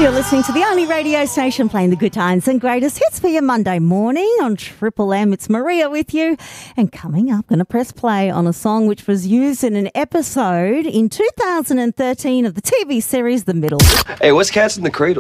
You're listening to the only radio station playing the good times and greatest hits for your Monday morning on Triple M. It's Maria with you. And coming up, going to press play on a song which was used in an episode in 2013 of the TV series The Middle. Hey, what's Cats in the Cradle?